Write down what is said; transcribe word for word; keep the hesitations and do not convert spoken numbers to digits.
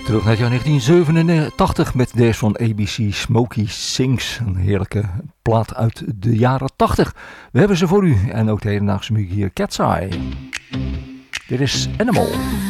Terug naar het jaar negentien zevenentachtig met deze van A B C, Smokey Sings. Een heerlijke plaat uit de jaren tachtig. We hebben ze voor u. En ook de hedendaagse muziek hier, Cat's Eye. Dit is Animal.